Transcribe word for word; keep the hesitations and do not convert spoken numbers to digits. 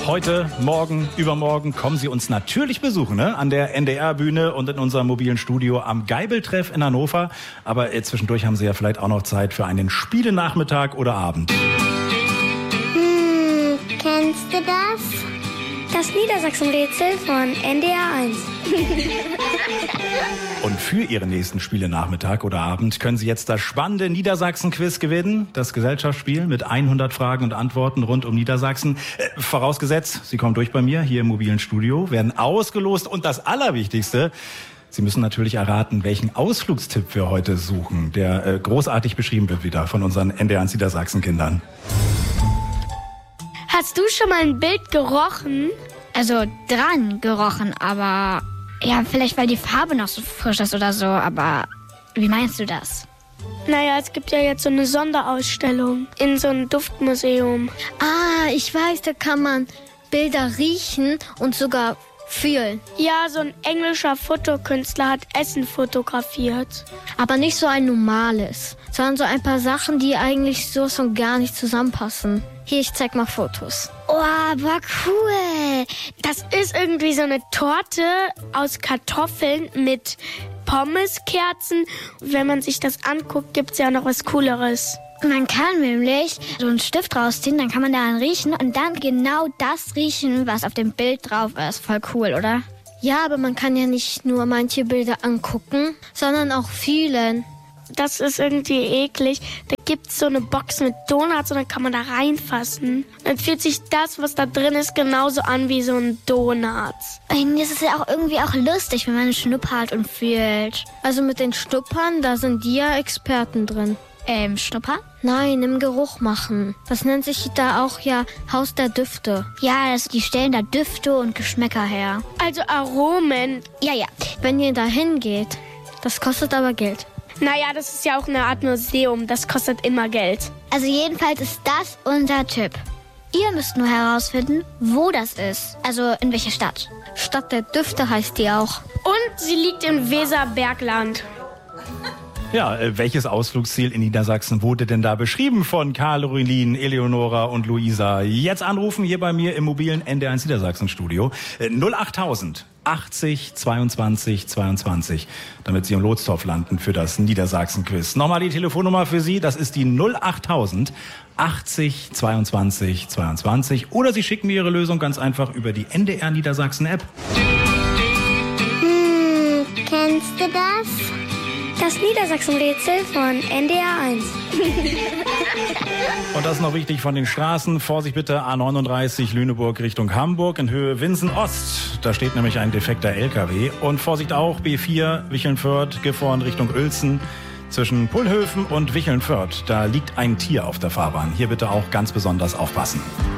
Heute, morgen, übermorgen kommen Sie uns natürlich besuchen, ne? An der N D R-Bühne und in unserem mobilen Studio am Geibeltreff in Hannover. Aber äh, zwischendurch haben Sie ja vielleicht auch noch Zeit für einen Spielenachmittag oder Abend. Hm, kennst du das? Das Niedersachsen-Rätsel von N D R eins. Und für Ihren nächsten Spielenachmittag oder Abend können Sie jetzt das spannende Niedersachsen-Quiz gewinnen. Das Gesellschaftsspiel mit hundert Fragen und Antworten rund um Niedersachsen. Äh, vorausgesetzt, Sie kommen durch bei mir hier im mobilen Studio, werden ausgelost. Und das Allerwichtigste, Sie müssen natürlich erraten, welchen Ausflugstipp wir heute suchen, der äh, großartig beschrieben wird wieder von unseren N D R eins Niedersachsen-Kindern. Hast du schon mal ein Bild gerochen? Also dran gerochen, aber ja, vielleicht weil die Farbe noch so frisch ist oder so, aber wie meinst du das? Naja, es gibt ja jetzt so eine Sonderausstellung in so einem Duftmuseum. Ah, ich weiß, da kann man Bilder riechen und sogar fühlen. Ja, so ein englischer Fotokünstler hat Essen fotografiert. Aber nicht so ein normales, sondern so ein paar Sachen, die eigentlich so und gar nicht zusammenpassen. Hier, ich zeig mal Fotos. Oh, aber cool. Das ist irgendwie so eine Torte aus Kartoffeln mit Pommeskerzen. Wenn man sich das anguckt, gibt's ja noch was Cooleres. Man kann nämlich so einen Stift rausziehen, dann kann man daran riechen und dann genau das riechen, was auf dem Bild drauf ist. Voll cool, oder? Ja, aber man kann ja nicht nur manche Bilder angucken, sondern auch fühlen. Das ist irgendwie eklig. Da gibt's so eine Box mit Donuts und dann kann man da reinfassen. Dann fühlt sich das, was da drin ist, genauso an wie so ein Donut. Das ist ja auch irgendwie auch lustig, wenn man schnuppert und fühlt. Also mit den Schnuppern, da sind die ja Experten drin. Ähm, Schnuppern? Nein, im Geruch machen. Das nennt sich da auch ja Haus der Düfte. Ja, das, die stellen da Düfte und Geschmäcker her. Also Aromen. Ja, ja. Wenn ihr da hingeht, das kostet aber Geld. Naja, das ist ja auch eine Art Museum. Das kostet immer Geld. Also jedenfalls ist das unser Tipp. Ihr müsst nur herausfinden, wo das ist. Also in welcher Stadt. Stadt der Düfte heißt die auch. Und sie liegt im Weserbergland. Ja, äh, welches Ausflugsziel in Niedersachsen wurde denn da beschrieben von Caroline, Eleonora und Luisa? Jetzt anrufen hier bei mir im mobilen N D R eins Niedersachsen Studio. Äh, null achttausend achtzig zweiundzwanzig zweiundzwanzig, damit Sie im Lotstorf landen für das Niedersachsen-Quiz. Nochmal die Telefonnummer für Sie, das ist die null achttausend achtzig zweiundzwanzig zweiundzwanzig. Oder Sie schicken mir Ihre Lösung ganz einfach über die N D R Niedersachsen-App. Hm, kennst du das? Das Niedersachsen-Rätsel von N D R eins. Und das noch wichtig von den Straßen. Vorsicht bitte, A neununddreißig Lüneburg Richtung Hamburg in Höhe Winsen-Ost. Da steht nämlich ein defekter L K W. Und Vorsicht auch, B vier Wichelnförth, Gifhorn Richtung Uelzen. Zwischen Pulhöfen und Wichelnförth, da liegt ein Tier auf der Fahrbahn. Hier bitte auch ganz besonders aufpassen.